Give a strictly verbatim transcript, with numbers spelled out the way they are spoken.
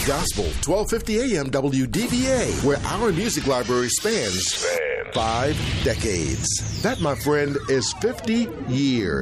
Gospel, twelve fifty A M W D V A, where our music library spans five decades. That, my friend, is fifty years.